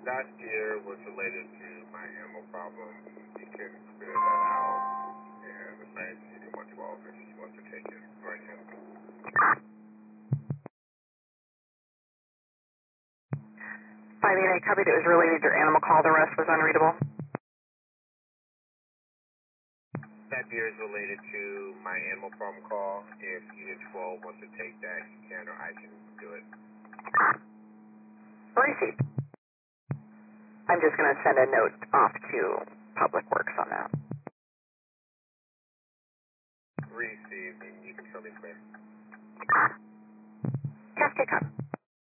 That deer was related to my animal problem. You can clear that out, and assign it to 112 if he wants to take it right now. 588, copied. It was related to your animal call. The rest was unreadable. That deer is related to my animal problem call. If Unit 12 wants to take that, he can, or I can do it. Received. I'm just going to send a note off to Public Works on that. Received, and you can show me clear. Cascade cut.